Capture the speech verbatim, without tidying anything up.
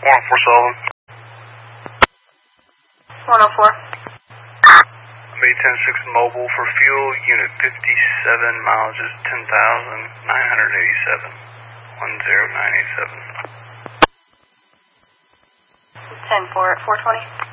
one oh four Sullivan. one oh four. May ten six mobile for fuel, unit fifty-seven, mileage is ten thousand nine hundred eighty-seven. one zero nine eight seven. ten four at four twenty.